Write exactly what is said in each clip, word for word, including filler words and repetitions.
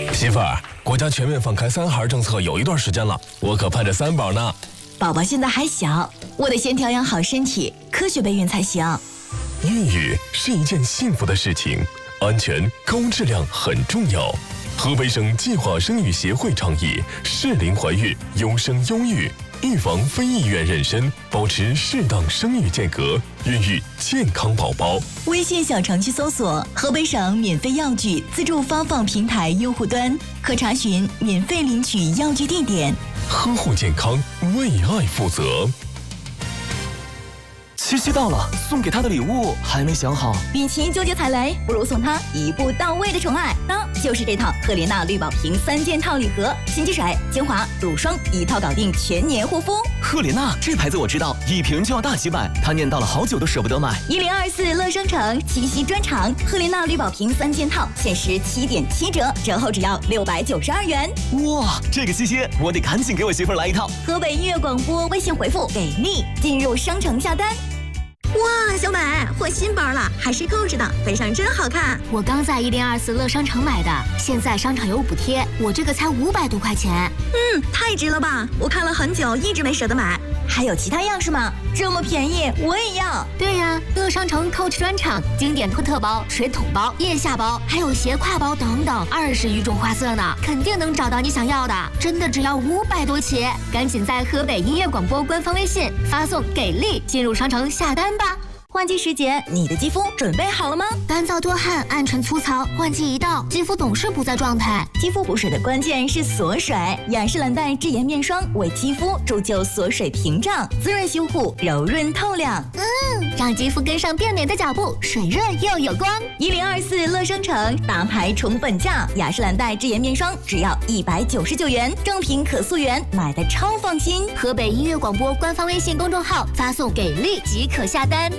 媳妇儿，国家全面放开三孩政策有一段时间了，我可盼着三宝呢。 宝宝现在还小，我得先调养好身体，科学备孕才行。 孕育是一件幸福的事情，安全高质量很重要。河北省计划生育协会倡议适龄怀孕，优生优育，预防非意愿妊娠，保持适当生育间隔，孕育健康宝宝。 微信小程序搜索河北省免费药具自助发放平台用户端，可查询免费领取药具地点。 呵护健康，为爱负责。 七夕到了，送给他的礼物还没想好。 与其纠结踩雷，不如送他一步到位的宠爱，那就是这套赫莲娜绿宝瓶三件套礼盒，洗洁水、精华、乳霜一套搞定全年护肤。 赫莲娜这牌子我知道，一瓶就要大几百，他念叨了好久都舍不得买。 一零二四乐商城七夕专场，赫莲娜绿宝瓶三件套限时七点七折，折后只要六百九十二元。 哇，这个七夕我得赶紧给我媳妇儿来一套。 河北音乐广播微信回复给力进入商城下单。哇，小美换新包了，还是扣着的，背上真好看。 我刚在一零二四乐商城买的，现在商场有补贴，我这个才五百多块钱。 嗯，太值了吧！我看了很久，一直没舍得买。还有其他样式吗？这么便宜，我也要。 对呀，乐商城 Coach 专场，经典托特包、水桶包、腋下包，还有斜挎包等等，二十余种花色呢，肯定能找到你想要的。真的只要五百多起，赶紧在河北音乐广播官方微信发送“给力”进入商城下单吧。 换季时节，你的肌肤准备好了吗？ 干燥多汗、暗沉粗糙，换季一到，肌肤总是不在状态。 肌肤补水的关键是锁水，雅诗兰黛智颜面霜为肌肤铸就锁水屏障，滋润修护，柔润透亮。 嗯，让肌肤跟上变美的脚步，水润又有光。 一零二四乐商城大牌宠本价，雅诗兰黛智颜面霜只要一百九十九元，正品可溯源，买的超放心。 河北音乐广播官方微信公众号发送“给力”即可下单。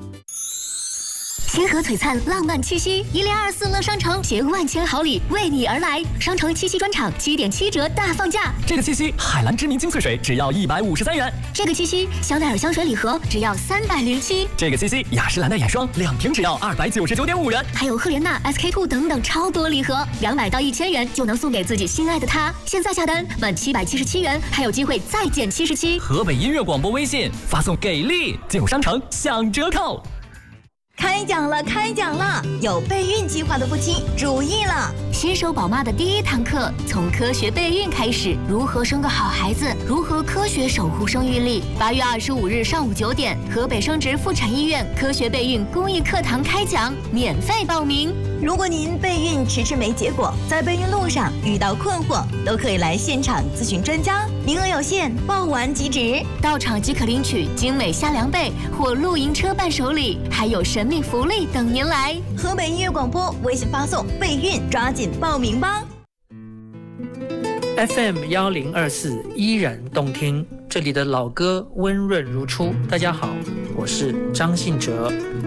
星河璀璨，浪漫七夕，一零二四乐商城携万千好礼为你而来。商城七夕专场七点七折大放价。 这个七夕，海蓝之谜精粹水只要一百五十三元。 这个七夕，香奈儿香水礼盒只要三百零七。 这个七夕，雅诗兰黛眼霜两瓶只要二百九十九点五元。 还有赫莲娜、S K two 等等超多礼盒，两百到一千元就能送给自己心爱的他。现在下单满七百七十七元，还有机会再减七十七。 河北音乐广播微信发送“给力”进入商城享折扣。 开讲了，开讲了！有备孕计划的夫妻注意了， 新手宝妈的第一堂课，从科学备孕开始，如何生个好孩子，如何科学守护生育力。八月二十五日上午九点，河北生殖妇产医院科学备孕公益课堂开讲，免费报名。 如果您备孕迟迟没结果，在备孕路上遇到困惑，都可以来现场咨询专家，名额有限，报完即止。 到场即可领取精美虾凉被或露营车伴手礼，还有神秘福利等您来。 河北音乐广播微信发送备孕，抓紧报名吧。 F M 幺零二四依然动听，这里的老歌温润如初。大家好，我是张信哲。